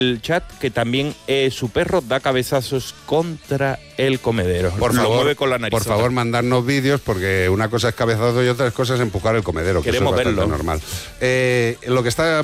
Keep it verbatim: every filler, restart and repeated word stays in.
el chat que también eh, su perro da cabezazos contra el comedero. Por Lo favor, mueve con la nariz. por favor, mandarnos vídeos, porque una cosa es cabezazo y otra cosa es empujar el comedero, que Queremos eso es bastante verlo. normal. Eh, lo que está